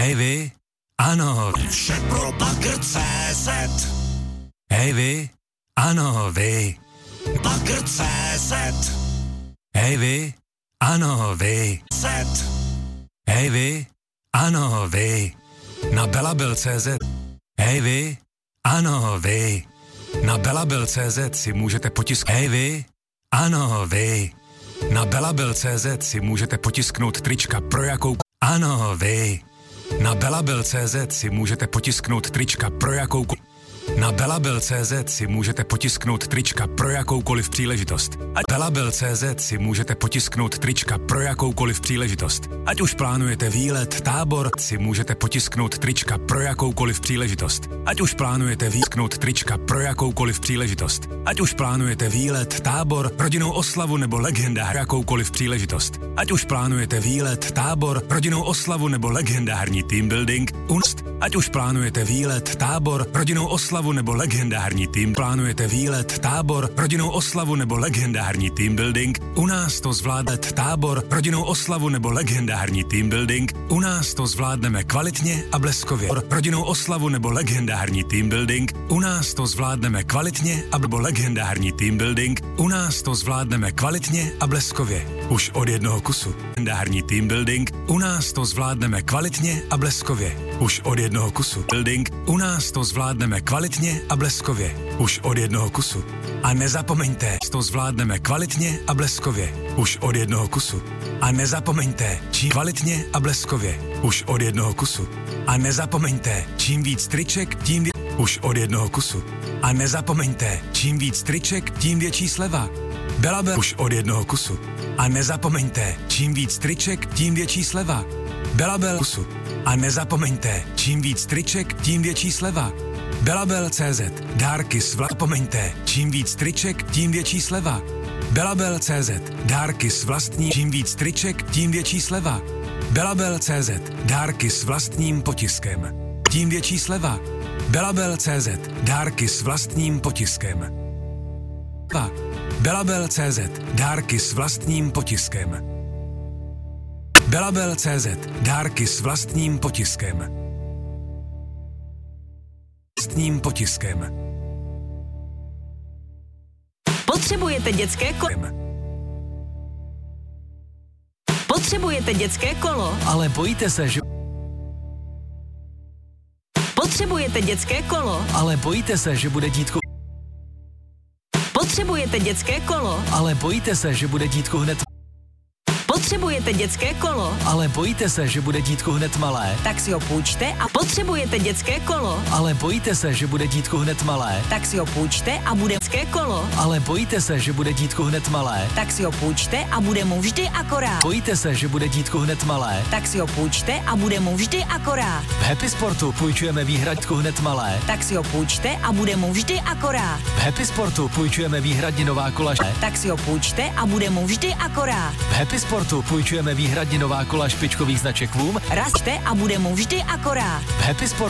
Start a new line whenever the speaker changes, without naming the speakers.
Hej vy? Ano.
Vše pro Bagr.cz.
Hej vy? Ano, vy.
Bagr.cz.
Hej vy? Ano, vy.
Z.
Hej vy? Ano, vy. Na Belabil.cz. Hej vy? Ano, vy. Na Belabil.cz si můžete potisknout. Hej vy? Ano, vy. Na Belabil.cz si můžete potisknout trička pro jakou... Ano, vy. Na Belabil.cz si můžete potisknout trička pro jakou... Na Belabil.cz si můžete potisknout trička pro jakoukoliv příležitost. Belabil.cz si můžete potisknout trička pro jakoukoliv příležitost. Ať už plánujete výlet, tábor, si můžete potisknout trička pro jakoukoliv příležitost. Ať už plánujete výsknout trička pro jakoukoliv příležitost. Ať už plánujete výlet, tábor, rodinnou oslavu nebo legendární jakoukoliv příležitost. Ať už plánujete výlet, tábor, rodinnou oslavu nebo legendární team building, ať už plánujete výlet, tábor, rodinnou oslavu nebo legendární tým, plánujete výlet, tábor, rodinnou oslavu nebo legendární team building, u nás to zvládne tábor, rodinnou oslavu nebo legendární team building, u nás to zvládneme kvalitně a bleskově. Rodinnou oslavu nebo legendární team building, u nás to zvládneme kvalitně a legendární team building, u nás to zvládneme kvalitně a bleskově. Už od jednoho kusu. Legendární team building, u nás to zvládneme kvalitně a bleskově. Už od jednoho kusu. Building, u nás to zvládneme kvalitně a bleskově. Už od jednoho kusu. A nezapomeňte, to zvládneme kvalitně a bleskově. Už od jednoho kusu. A nezapomeňte, čím kvalitně a bleskově. Už od jednoho kusu. A nezapomeňte, čím víc triček, tím už od jednoho kusu. A nezapomeňte, čím víc triček, tím větší sleva. Belabil už od jednoho kusu. A nezapomeňte, čím víc triček, tím větší sleva. Belabil kusu. A nezapomeňte, čím víc triček, tím větší sleva. Belabil.cz. Dárky zapomeňte, čím víc triček, tím větší sleva. Belabil.cz. Dárky s vlastní, čím víc triček, tím větší sleva. Belabil.cz. Dárky s vlastním potiskem. Tím větší sleva. Belabil.cz. Dárky s vlastním potiskem. Belabil.cz. Dárky s vlastním potiskem. Belabil.cz. Dárky s vlastním potiskem. Vlastním potiskem.
Potřebujete dětské kolo? Potřebujete dětské kolo?
Ale bojíte se, že...
Potřebujete dětské kolo?
Ale bojíte se, že bude dítko...
Potřebujete dětské kolo?
Ale bojíte se, že bude dítko hned...
Potřebujete dětské kolo?
Ale bojíte se, že bude dítko hned malé?
Tak si ho půjčte a potřebujete dětské kolo?
Ale bojíte se, že bude dítko hned malé?
Tak si ho půjčte a bude dětské kolo?
Ale bojíte se, že bude dítko hned malé?
Tak si ho půjčte a bude mu vždy akorát.
Bojíte se, že bude dítko hned malé?
Tak si ho půjčte a bude mu vždy akorát.
V Happy Sportu půjčujeme výhradku hned malé.
Tak si ho půjčte a bude mu vždy akorát.
V Happy Sportu půjčujeme výhradně nová kola.
Tak si ho půjčte a bude mu vždy akorát.
V Happy Sportu půjčujeme výhradně nová kola špičkových značek Vům.
Raste a bude mu vždy akorát.
V Happy Sportu